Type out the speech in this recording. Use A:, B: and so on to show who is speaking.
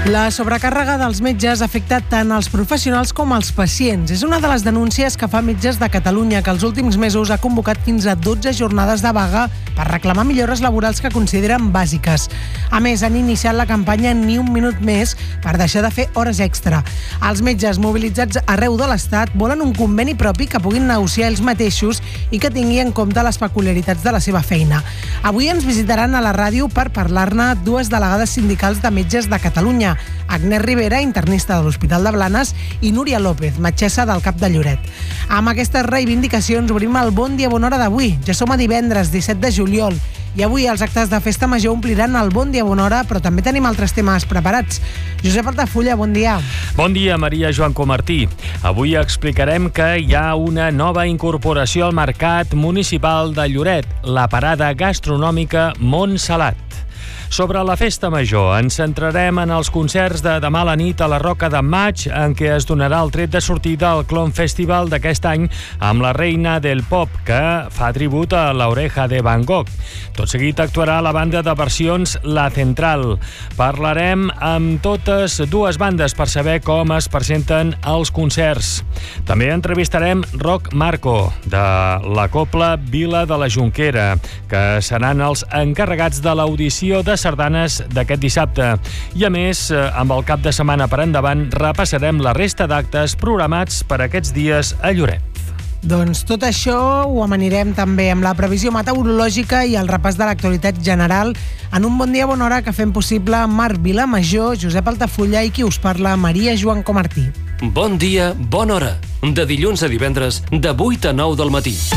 A: La sobrecàrrega dels metges afecta tant els professionals com els pacients. És una de les denúncies que fa Metges de Catalunya, que els últims mesos ha convocat fins a 12 jornades de vaga per reclamar millores laborals que consideren bàsiques. A més, han iniciat la campanya Ni un minut més per deixar de fer hores extra. Els metges mobilitzats arreu de l'Estat volen un conveni propi que puguin negociar ells mateixos i que tingui en compte les peculiaritats de la seva feina. Avui ens visitaran a la ràdio per parlar-ne dues delegades sindicals de Metges de Catalunya, Agnès Rivera, internista de l'Hospital de Blanes, i Núria López, metgessa del CAP de Lloret. Amb aquestes reivindicacions obrim el Bon Dia Bona Hora d'avui. Ja som a divendres 17 de juliol i avui els actes de festa major ompliran el Bon Dia Bona Hora, però també tenim altres temes preparats. Josep Altafulla, bon dia.
B: Bon dia, Maria Joan Comartí. Avui explicarem que hi ha una nova incorporació al mercat municipal de Lloret, la parada gastronòmica Montsalat. Sobre la festa major, ens centrarem en els concerts de demà a la nit a la Roca de Maig, en què es donarà el tret de sortida al Clon Festival d'aquest any amb la reina del pop, que fa tribut a l'Oreja de Van Gogh. Tot seguit actuarà la banda de versions La Central. Parlarem amb totes dues bandes per saber com es presenten els concerts. També entrevistarem Roc Marco, de la Cobla Vila de la Jonquera, que seran els encarregats de l'audició de sardanes d'aquest dissabte. I a més, amb el cap de setmana per endavant, repassarem la resta d'actes programats per aquests dies a Lloret.
A: Doncs tot això ho amanirem també amb la previsió meteorològica i el repàs de l'actualitat general en un Bon Dia Bona Hora que fem possible Marc Vilamajor, Josep Altafulla i qui us parla, Maria Joan Comartí.
C: Bon dia, bona hora. De dilluns a divendres, de 8 a 9 del matí.